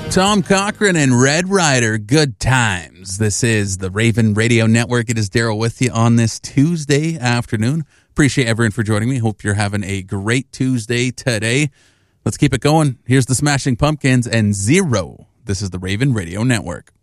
Tom Cochran and Red Rider, Good Times. This is the Raven Radio Network. It is Daryl with you on this Tuesday afternoon. Appreciate everyone for joining me. Hope you're having a great Tuesday today. Let's keep it going. Here's the Smashing Pumpkins and Zero. This is the Raven Radio Network.